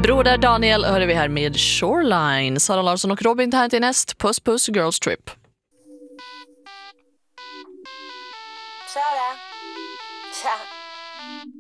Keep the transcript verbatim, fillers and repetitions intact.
Broder Daniel hörde vi här med Shoreline. Sara Larsson och Robin tar till näst. Puss puss Girls Trip. Sara. Tja.